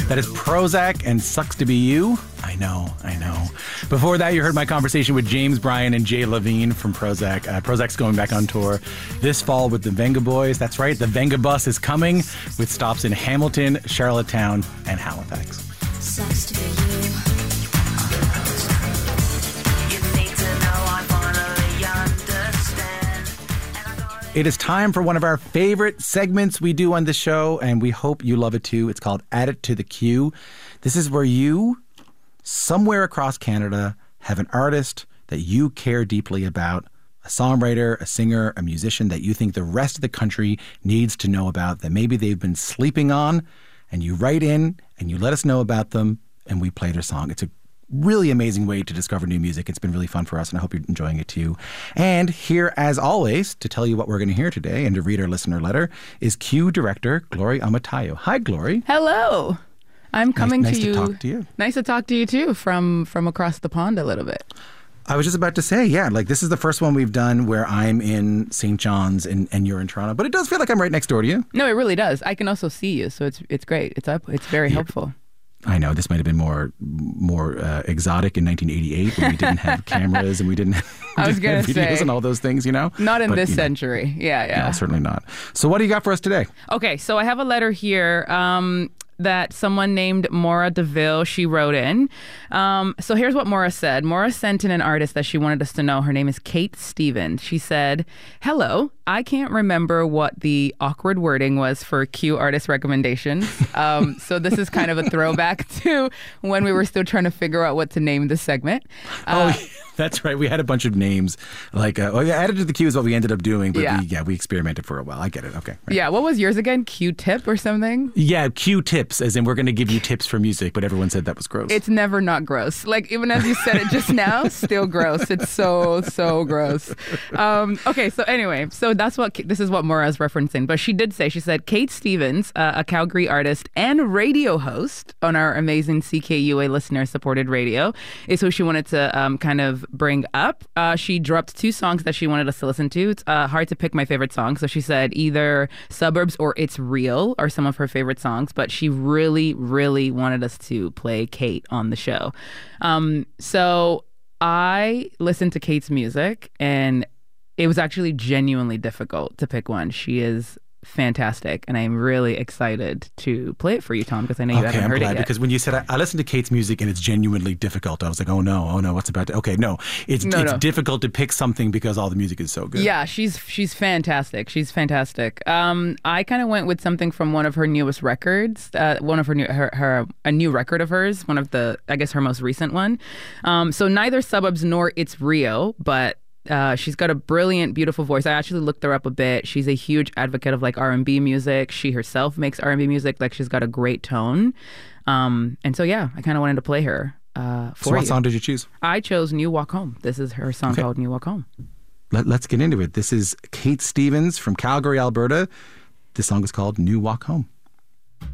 That is Prozzak and Sucks to Be You. I know. Before that, you heard my conversation with James Bryan and Jay Levine from Prozzak. Prozzak's going back on tour this fall with the Venga Boys. That's right, the Venga Bus is coming with stops in Hamilton, Charlottetown, and Halifax. Sucks to be you. It is time for one of our favorite segments we do on the show, and we hope you love it too. It's called Add It to the Queue. This is where you, somewhere across Canada, have an artist that you care deeply about, a songwriter, a singer, a musician that you think the rest of the country needs to know about, that maybe they've been sleeping on, and you write in and you let us know about them, and we play their song. It's a really amazing way to discover new music. It's been really fun for us, and I hope you're enjoying it too. And here, as always, to tell you what we're going to hear today and to read our listener letter is Q director Glory Amatayo. Hi, Glory. Hello. I'm coming nice to you. Nice to talk to you. Nice to talk to you too, from across the pond a little bit. I was just about to say, this is the first one we've done where I'm in St. John's and you're in Toronto, but it does feel like I'm right next door to you. No, it really does. I can also see you, so it's great. It's very helpful. I know this might have been more exotic in 1988 when we didn't have cameras and we didn't have videos and all those things, Not in this century. Yeah. No, certainly not. So what do you got for us today? Okay, so I have a letter here that someone named Maura DeVille, she wrote in. So here's what Maura said. Maura sent in an artist that she wanted us to know. Her name is Kate Stevens. She said, "Hello, I can't remember what the awkward wording was for Q artist recommendations. So this is kind of a throwback to when we were still trying to figure out what to name this segment." That's right. We had a bunch of names. Added to the queue is what we ended up doing. But we experimented for a while. I get it. Okay. Right. Yeah. What was yours again? Q-tip or something? Yeah. Q-tips, as in we're going to give you tips for music. But everyone said that was gross. It's never not gross. Like, even as you said it just now, still gross. It's so gross. Okay. So anyway, this is what Maura's referencing. But she did say, she said, Kate Stevens, a Calgary artist and radio host on our amazing CKUA listener-supported radio, is who she wanted to kind of bring up. She dropped 2 songs that she wanted us to listen to. It's hard to pick my favorite song. So she said either Suburbs or It's Real are some of her favorite songs, but she really, really wanted us to play Kate on the show. So I listened to Kate's music, and it was actually genuinely difficult to pick one. She is fantastic, and I'm really excited to play it for you, Tom, because I know you haven't heard it yet. Because when you said I listened to Kate's music and it's genuinely difficult, I was like, oh no, what's about to... Okay, no, it's difficult to pick something because all the music is so good. Yeah, she's fantastic. She's fantastic. I kind of went with something from one of her newest records, a new record of hers, one of the, I guess, her most recent one. So neither Suburbs nor It's Real, but she's got a brilliant, beautiful voice. I actually looked her up a bit. She's a huge advocate of R&B music. She herself makes R&B music. She's got a great tone. And so, I kind of wanted to play her for So what song did you choose? I chose New Walk Home. This is her song called New Walk Home. Let's get into it. This is Kate Stevens from Calgary, Alberta. This song is called New Walk Home.